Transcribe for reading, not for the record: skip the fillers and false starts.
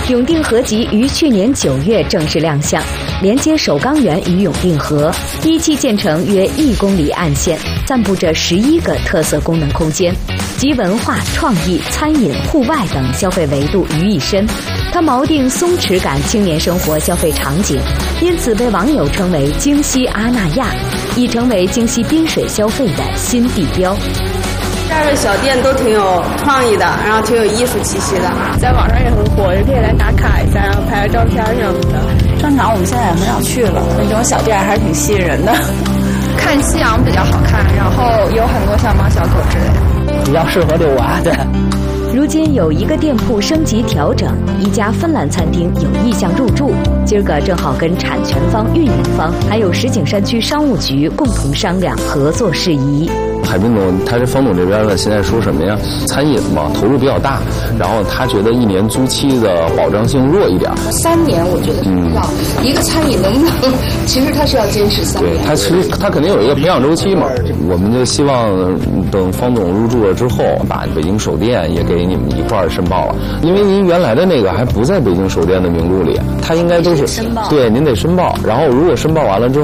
永定河集于去年9月正式亮相，连接首钢园与永定河，一期建成约1公里岸线，散布着11个特色功能空间，集文化、创意、餐饮、户外等消费维度于一身。它锚定松弛感青年生活消费场景，因此被网友称为京西阿那亚，已成为京西滨水消费的新地标。 这儿的小店都挺有创意的，然后挺有艺术气息的， 在网上也很火，也可以来打卡一下，然后拍个照片什么的。 商场我们现在也很少去了，那种小店还是挺吸引人的。 看夕阳比较好看，然后有很多小猫小狗之类的， 比较适合遛娃的。 如今有一个店铺升级调整，一家芬兰餐厅有意向入驻，今儿个正好跟产权方、运营方还有石景山区商务局共同商量合作事宜。 海滨总他这方总这边呢，现在说什么呀？餐饮嘛，投入比较大，然后他觉得1年租期的保障性弱一点。 3年我觉得要一个餐饮能不能，其实他是要坚持3年。 对，他其实他肯定有一个培养周期嘛。我们就希望等方总入驻了之后，把北京首店也给你们一块儿申报了，因为您原来的那个还不在北京首店的名录里，他应该都是对您得申报，然后如果申报完了之后。